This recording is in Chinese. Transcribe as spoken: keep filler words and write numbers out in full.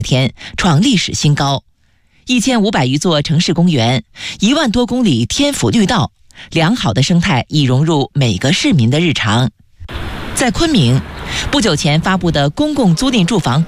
天创历史新高，一千五百余座城市公园，一万多公里天府绿道，良好的生态已融入每个市民的日常。在昆明，不久前发布的公共租赁住房